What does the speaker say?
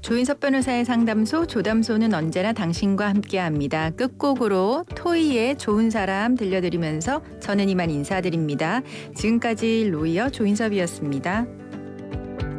조인섭 변호사의 상담소 조담소는 언제나 당신과 함께합니다. 끝곡으로 토이의 좋은 사람 들려드리면서 저는 이만 인사드립니다. 지금까지 로이어 조인섭이었습니다.